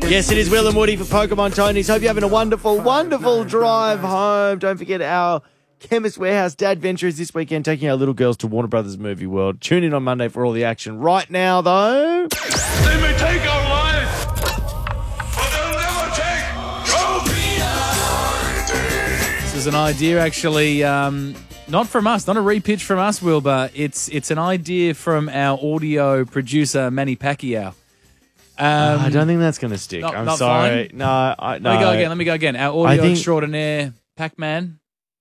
Yes, it is Will and Woody for Pokemon Tonys. Hope you're having a wonderful, wonderful drive home. Don't forget our Chemist Warehouse Dad Venture is this weekend, taking our little girls to Warner Brothers Movie World. Tune in on Monday for all the action. Right now, though... They may take our lives, but they'll never take your freedom. This is an idea, actually, not from us, not a repitch from us, Wilbur. It's an idea from our audio producer, Manny Pacquiao. I don't think that's going to stick. I'm not sorry. fine? No. Let me go again. Our audio extraordinaire, Pac-Man.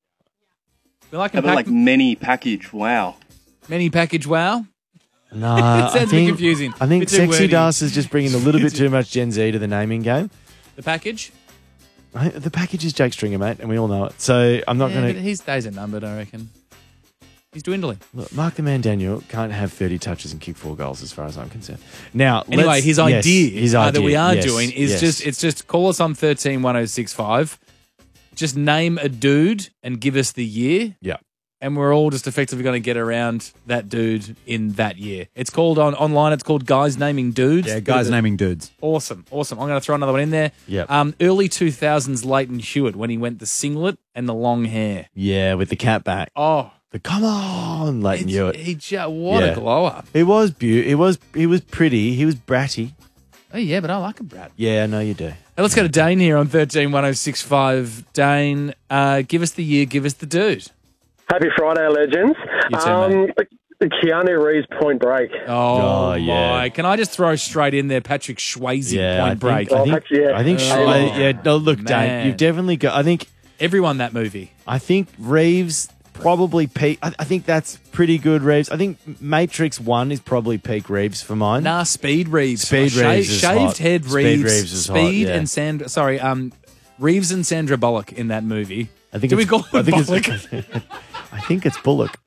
We like many package. Wow. Many package. Wow. No, It sounds a bit confusing. I think Bit too Sexy wordy. Das is just bringing a little bit too much Gen Z to the naming game. The package? The package is Jake Stringer, mate, and we all know it. So I'm not going But to... his days are numbered, I reckon. He's dwindling. Look, Mark the Man Daniel can't have 30 touches and kick 4 goals as far as I'm concerned. Now, Anyway, his idea that we are yes, doing is yes. just call us on 131065. Just name a dude and give us the year. Yeah. And we're all just effectively going to get around that dude in that year. It's called online. It's called Guys Naming Dudes. Yeah, Guys Naming Dudes. Awesome. I'm going to throw another one in there. Yep. Early 2000s Leighton Hewitt when he went the singlet and the long hair. Yeah, with the cat back. Oh, Come on, Leighton Hewitt. What a glow up. He was beautiful. He was pretty. He was bratty. Oh yeah, but I like him, Brad. Yeah, I know you do. Hey, let's go to Dane here on 131065. Dane, give us the year, give us the dude. Happy Friday, legends. You too, mate. Keanu Reeves, Point Break. Oh, yeah. my. Can I just throw straight in there Patrick Swayze, Point Break? I think. No, look, man. Dane, you've definitely got. I think everyone that movie. I think Reeves probably peak. I think that's pretty good, Reeves. I think Matrix 1 is probably peak Reeves for mine. Nah, Speed Reeves. Speed Reeves is shaved hot. head Speed Reeves. Reeves is hot, Speed yeah. and Sandra. Sorry, Reeves and Sandra Bullock in that movie. I think Do we call it Bullock? I think it's Bullock.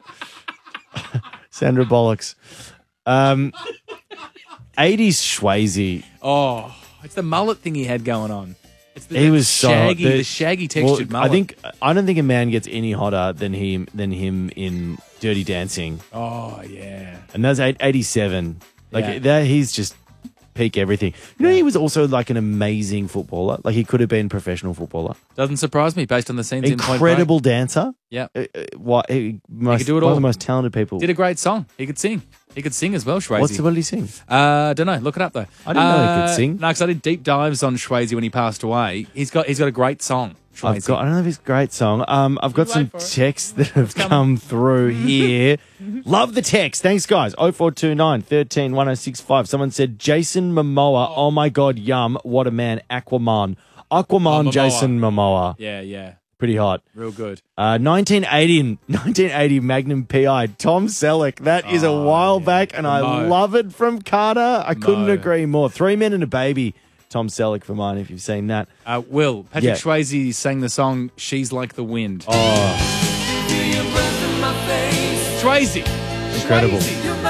Sandra Bullock's. 80s Swayze. Oh, it's the mullet thing he had going on. It's the, He was so shaggy, hot. the shaggy textured mullet. I don't think a man gets any hotter than him in Dirty Dancing. Oh yeah, And that's 87. Yeah. That he's just peak everything. You know, he was also like an amazing footballer. Like he could have been a professional footballer. Doesn't surprise me based on the scenes in Point Break. Incredible dancer. Yeah, He could do it one all. of the most talented people. did a great song. He could sing. He could sing as well, Swayze. What did he sing? Don't know. Look it up though. I didn't know he could sing. No, because I did deep dives on Swayze when he passed away. He's got a great song. Swayze. I don't know if it's a great song. I've got some wait for it. texts that have come through here. Love the text. Thanks, guys. 0429 13 1065. Someone said, Jason Momoa. Oh, my God, yum. What a man. Aquaman. Momoa. Jason Momoa. Yeah. Pretty hot. Real good. 1980 Magnum PI. Tom Selleck. That is a while back, and I Mo. love it from Carter. I couldn't Mo. agree more. 3 Men and a Baby. Tom Selleck for mine, if you've seen that. Will, Patrick Yeah. Swayze sang the song She's Like the Wind. Swayze. Incredible.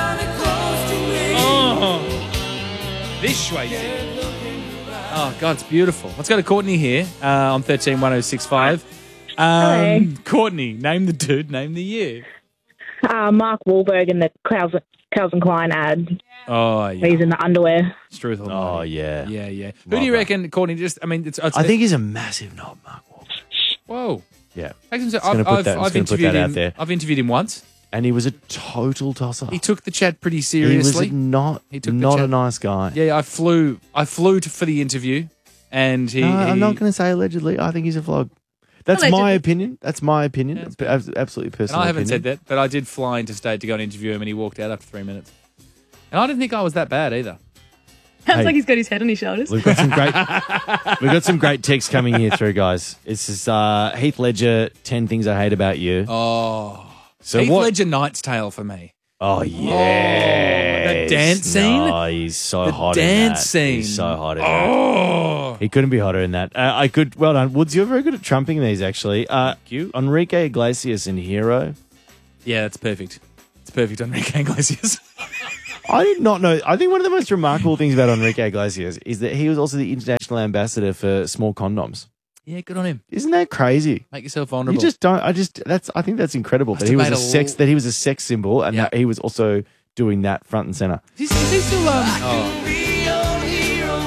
Oh. This Swayze. Oh, God, it's beautiful. Let's go to Courtney here on 131065. Hello. Courtney, name the dude, name the year. Mark Wahlberg in the Calvin Klein ad. Oh, yeah. He's in the underwear. Struth Oh, Almighty. yeah. Yeah. Who Love do you that. reckon, Courtney? I think he's a massive knob, Mark Wahlberg. Whoa. Yeah. I've gonna put that interviewed out him. there. I've interviewed him once. And he was a total tosser. He took the chat pretty He seriously. was not He took the a chat- nice guy. Yeah, I flew for the interview, and he. No, I'm he- not going to say allegedly. I think he's a flog. That's my Allegedly. opinion. That's my opinion. That's Absolutely And personal I haven't opinion. said that, but I did fly into state to go and interview him, and he walked out after 3 minutes. And I didn't think I was that bad either. Sounds Hey. like he's got his head on his shoulders. We've got some great texts coming here through, guys. This is Heath Ledger, 10 Things I Hate About You. Oh, So Heath what? Ledger Knight's Tale for me. Oh, yeah. the dance scene? Oh, he's so The hot dance in that. scene. He's so hot in that. Oh, He couldn't be hotter in that. Well done. Woods, you're very good at trumping these, actually. Thank you. Enrique Iglesias in Hero. Yeah, that's perfect. It's perfect, Enrique Iglesias. I did not know. I think one of the most remarkable things about Enrique Iglesias is that he was also the international ambassador for small condoms. Yeah, good on him. Isn't that crazy? Make yourself vulnerable. You just don't. I think that's incredible Must that he have was made that he was a sex symbol, and Yeah. that he was also doing that front and center. Is he still?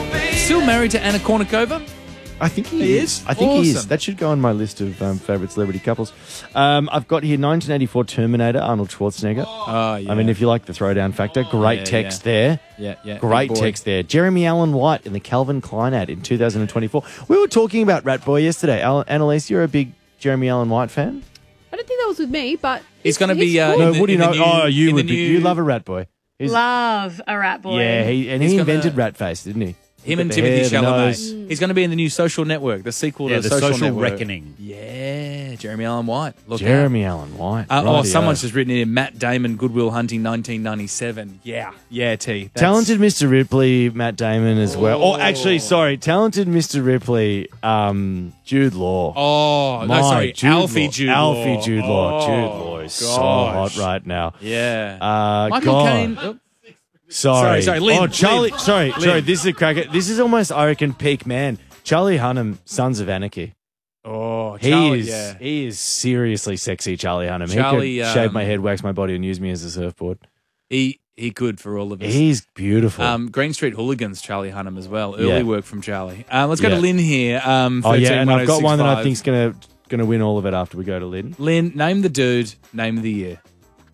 still married to Anna Kournikova? I think he is. I think he is. Awesome. That should go on my list of favourite celebrity couples. I've got here 1984 Terminator, Arnold Schwarzenegger. Oh, yeah. I mean, if you like the throwdown factor, great text there. Yeah. Great Big boy. text there. Jeremy Allen White in the Calvin Klein ad in 2024. We were talking about Rat Boy yesterday. Annalise, you're a big Jeremy Allen White fan? I don't think that was with me, but He's going to be. cool. No, in the- what do you in the know? new- You in the would be. new- You love a Rat Boy. He's- Love a rat boy. Yeah, he He's gonna- invented Rat Face, didn't he? Him Got and the Timothy hair, the nose. Chalamet. He's going to be in the new Social Network, the sequel Yeah, to the Social, Social Network. Reckoning. Yeah, Jeremy Allen White. Look Jeremy Allen White. out. Rightio. Someone's just written in Matt Damon, Goodwill Hunting, 1997. Yeah, T. That's- Talented Mr. Ripley, Matt Damon as well. Or actually, sorry, talented Mr. Ripley, Jude Law. Oh, no, My sorry, Jude Alfie Law. Jude Law. Alfie Jude Law. Oh, Jude Law is so gosh. hot right now. Yeah. Michael Caine. Oh, Sorry. Sorry, Lynn, Oh, Charlie. Lynn. Sorry, Lynn. this is a cracker. This is almost, I reckon, peak man. Charlie Hunnam, Sons of Anarchy. Oh, He Charlie, is. yeah. He is seriously sexy, Charlie Hunnam. Charlie, he could shave my head, wax my body, and use me as a surfboard. He could for all of us. He's beautiful. Green Street Hooligans, Charlie Hunnam as well. Early Yeah. work from Charlie. Let's go Yeah. to Lynn here. Oh yeah, and I've got one that I 131065. think's gonna win all of it after we go to Lynn. Lynn, name the dude, name the year.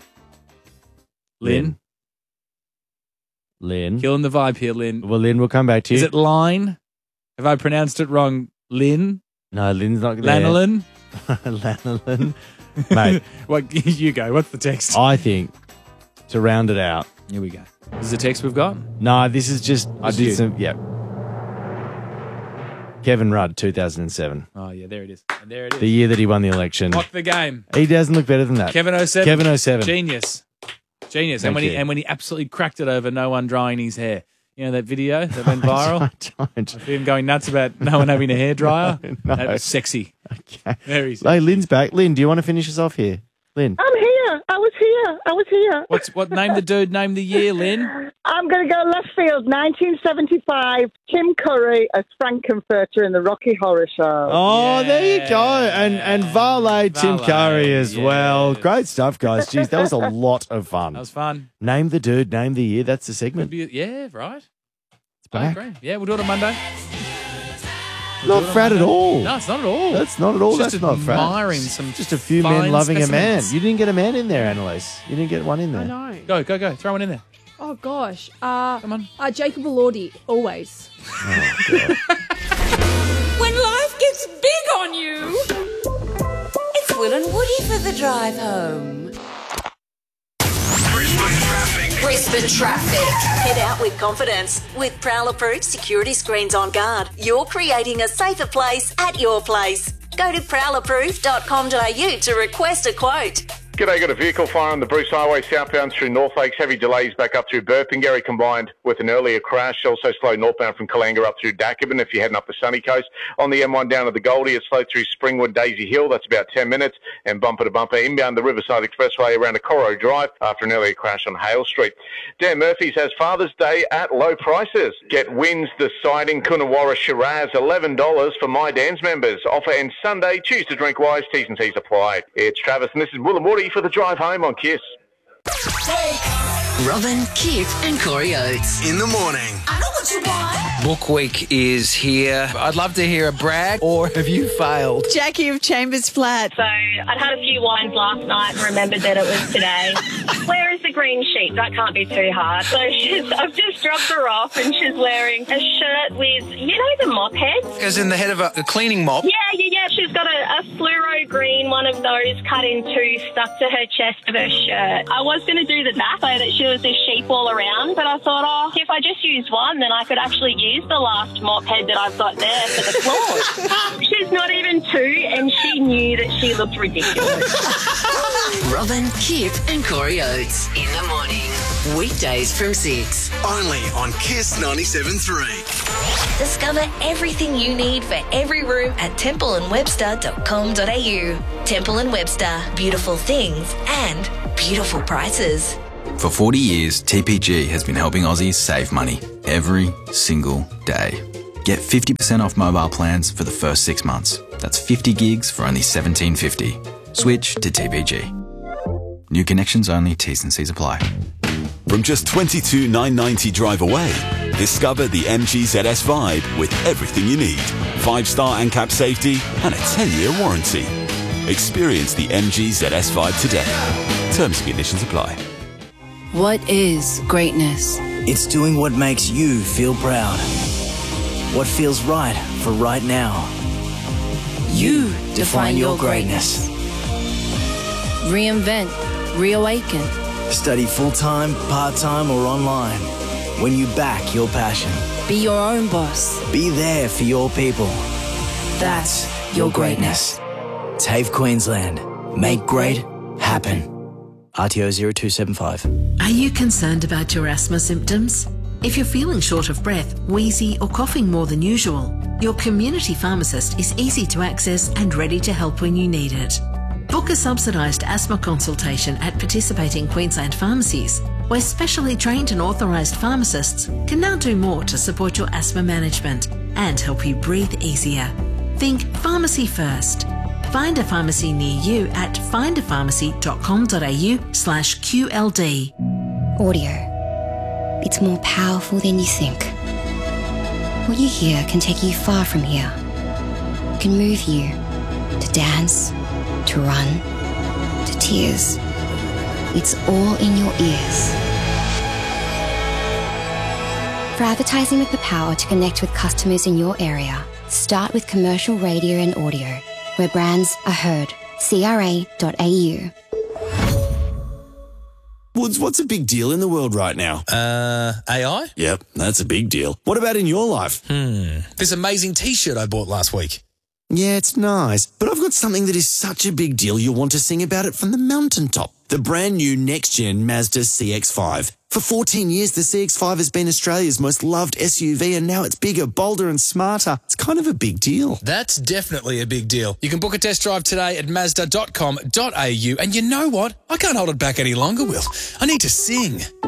Lynn. Lynn. Killing the vibe here, Lynn. Well, Lynn, we'll come back to you. Is it Line? Have I pronounced it wrong? Lynn? No, Lynn's not there. Lanolin? Lanolin. Mate, What, you go. What's the text? I think to round it out. Here we go. This is the text we've got? No, this is just I Just did you. some. Yeah. Kevin Rudd, 2007, Oh, yeah, there it is. And there it is. the year that he won the election. Lock the game. He doesn't look better than that. Kevin 07. Kevin 07. Genius. Thank and you. when he absolutely cracked it over no one drying his hair. You know that video that went viral? I don't. Of him going nuts about no one having a hairdryer? No. That was sexy. Okay. Very sexy. Hey, Lynn's back. Lynn, do you want to finish us off here? Lynn. I'm here. I was here. What name the dude, name the year, Lynn? I'm going to go left field, 1975. Tim Curry as Frankenfurter in the Rocky Horror Show. Oh, there you go. And Valet, Tim Valet, Curry as yes. well. Great stuff, guys. Jeez, that was a lot of fun. That was fun. Name the dude, name the year. That's the Could segment. be, yeah, right. It's back. I agree. Yeah, we'll do it on Monday. Not frat at all. No, it's not at all. That's not at all. Just That's not frat. admiring some Just a few fine men loving a man. specimens. You didn't get a man in there, Annalise. You didn't get one in there. I know. Go. Throw one in there. Oh gosh. Come on. Jacob Elordi, always. When life gets big on you, it's Will and Woody for the drive home. Brisbane traffic. Head out with confidence. With Prowler Proof security screens on guard, you're creating a safer place at your place. Go to prowlerproof.com.au to request a quote. G'day, got a vehicle fire on the Bruce Highway southbound through North Lakes. Heavy delays back up through Burpengary combined with an earlier crash. Also slow northbound from Kalanga up through Dacabin if you're heading up the sunny coast. On the M1 down to the Goldie, it's slow through Springwood, Daisy Hill. That's about 10 minutes. And bumper to bumper inbound the Riverside Expressway around a Corro Drive after an earlier crash on Hale Street. Dan Murphy's has Father's Day at low prices. Get Wins the Siding Coonawarra Shiraz, $11 for My Dan's members. Offer ends Sunday. Choose to drink wise. T's and C's apply. It's Travis and this is Will and Woody for the drive home on KISS. Robin, Kip and Corey Oates. In the morning. I know what you want. Book week is here. I'd love to hear a brag, or have you failed? Jackie of Chambers Flat. So I'd had a few wines last night and remembered that it was today. Where is the green sheet? That can't be too hard. So I've just dropped her off and she's wearing a shirt with, you know, the mop head? As in the head of a cleaning mop? Yeah. She's got a fluoro green, one of those cut in two, stuck to her chest of her shirt. I was going to do the back so that she was a sheep all around, but I thought, if I just use one, then I could actually use the last mop head that I've got there for the floor. She's not even two, and she knew that she looked ridiculous. Robin, Kip and Corey Oates. In the morning. Weekdays from 6. Only on KISS 97.3. Discover everything you need for every room at templeandwebster.com.au. Temple and Webster. Beautiful things and beautiful prices. For 40 years, TPG has been helping Aussies save money every single day. Get 50% off mobile plans for the first 6 months. That's 50 gigs for only $17.50. Switch to TPG. New connections only, T's and C's apply. From just $22,990 drive away, Discover the MG ZS Vibe with everything you need. 5-star ANCAP safety and a 10-year warranty. Experience the MG ZS Vibe today. Terms and conditions apply. What is greatness? It's doing what makes you feel proud. What feels right for right now. You define your greatness. Reinvent, reawaken. Study full-time, part-time, or online. When you back your passion. Be your own boss. Be there for your people. That's your greatness. TAFE Queensland. Make great happen. RTO 0275. Are you concerned about your asthma symptoms? If you're feeling short of breath, wheezy, or coughing more than usual, your community pharmacist is easy to access and ready to help when you need it. Book a subsidised asthma consultation at participating Queensland pharmacies, where specially trained and authorised pharmacists can now do more to support your asthma management and help you breathe easier. Think pharmacy first. Find a pharmacy near you at findaPharmacy.com.au/QLD. Audio. It's more powerful than you think. What you hear can take you far from here. It can move you to dance, to run, to tears. It's all in your ears. For advertising with the power to connect with customers in your area, start with commercial radio and audio, where brands are heard. CRA.au. Woods, what's a big deal in the world right now? AI? Yep, that's a big deal. What about in your life? This amazing T-shirt I bought last week. Yeah, it's nice, but I've got something that is such a big deal you'll want to sing about it from the mountaintop. The brand new next-gen Mazda CX-5. For 14 years, the CX-5 has been Australia's most loved SUV, and now it's bigger, bolder and smarter. It's kind of a big deal. That's definitely a big deal. You can book a test drive today at Mazda.com.au, and you know what? I can't hold it back any longer, Will. I need to sing.